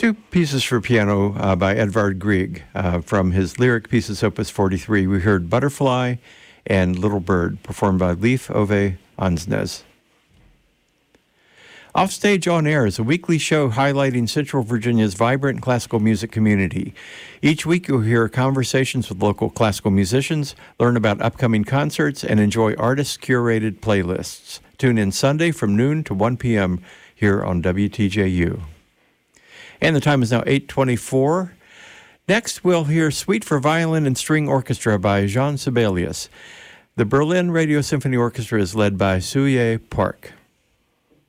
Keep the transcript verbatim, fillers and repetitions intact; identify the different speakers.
Speaker 1: two pieces for piano uh, by Edvard Grieg uh, from his Lyric Pieces Opus forty-three. We heard Butterfly and Little Bird, performed by Leif Ove Ansnes. Offstage on Air is a weekly show highlighting Central Virginia's vibrant classical music community. Each week you'll hear conversations with local classical musicians, learn about upcoming concerts, and enjoy artist-curated playlists. Tune in Sunday from noon to one p.m. here on W T J U. And the time is now eight twenty-four. Next, we'll hear Suite for Violin and String Orchestra by Jean Sibelius. The Berlin Radio Symphony Orchestra is led by Suye Park.